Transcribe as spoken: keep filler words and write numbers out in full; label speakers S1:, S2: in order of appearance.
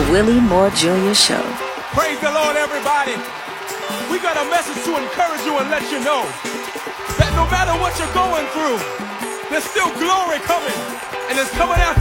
S1: Willie Moore Junior Show.
S2: Praise the Lord, everybody. We got a message to encourage you and let you know that no matter what you're going through, there's still glory coming, and it's coming after